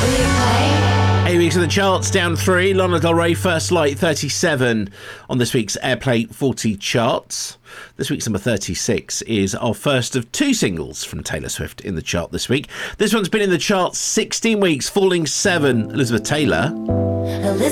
8 weeks in the charts, down 3. Lana Del Rey, First Light, 37 on this week's Airplay 40 charts. This week's number 36 is our first of 2 singles from Taylor Swift in the chart this week. This one's been in the chart 16 weeks, falling 7. Elizabeth Taylor. Elizabeth